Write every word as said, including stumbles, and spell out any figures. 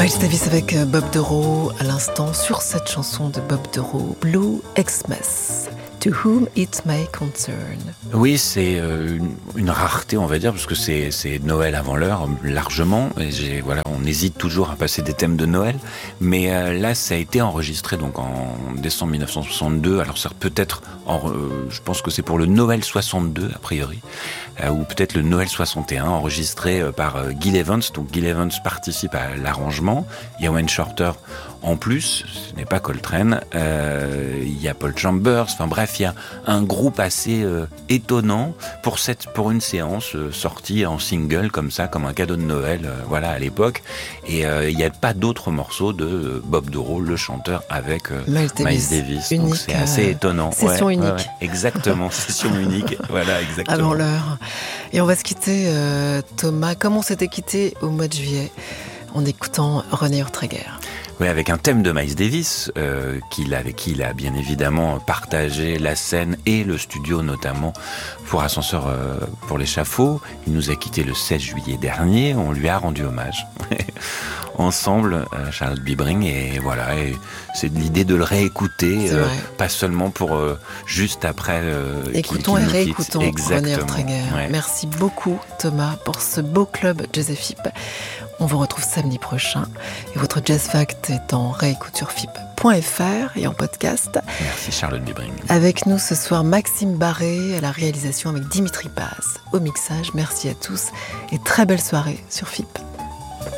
Miles Davis avec Bob Dorough à l'instant sur cette chanson de Bob Dorough, Blue Xmas. To whom it may concern. Oui, c'est euh, une, une rareté, on va dire, parce que c'est, c'est Noël avant l'heure, largement. Et j'ai, voilà, on hésite toujours à passer des thèmes de Noël. Mais euh, là, ça a été enregistré donc en décembre dix-neuf cent soixante-deux. Alors, ça peut-être, en, euh, je pense que c'est pour le Noël soixante-deux, a priori. Euh, ou peut-être le Noël soixante et un, enregistré euh, par euh, Gil Evans. Donc, Gil Evans participe à l'arrangement. Il y a Wayne Shorter en plus. Ce n'est pas Coltrane. Euh, il y a Paul Chambers. Enfin, bref. Il y a un groupe assez euh, étonnant pour, cette, pour une séance euh, sortie en single comme ça, comme un cadeau de Noël euh, voilà, à l'époque. Et euh, il n'y a pas d'autres morceaux de euh, Bob Dorough, le chanteur, avec euh, Miles Davis. Miles Davis. Unique, donc c'est assez étonnant. Session ouais, unique. Ouais, ouais. Exactement, session unique. Voilà, exactement. Avant l'heure. Et on va se quitter, euh, Thomas, comme on s'était quitté au mois de juillet, en écoutant René Urtreger. Oui, avec un thème de Miles Davis, euh, qu'il, avec qui il a bien évidemment partagé la scène et le studio, notamment pour Ascenseur euh, pour l'échafaud. Il nous a quittés le seize juillet dernier, on lui a rendu hommage. Ensemble, euh, Charlotte Bibring, et voilà, et c'est l'idée de le réécouter, euh, pas seulement pour euh, juste après. Euh, Écoutons qu'il, et qu'il réécoutons René Urtreger. Ouais. Merci beaucoup, Thomas, pour ce beau club Jazz F I P. On vous retrouve samedi prochain. Et votre Jazz Fact est en réécoute sur F I P point F R et en podcast. Merci Charlotte Bibring. Avec nous ce soir, Maxime Barré à la réalisation avec Dimitri Paz au mixage. Merci à tous et très belle soirée sur F I P.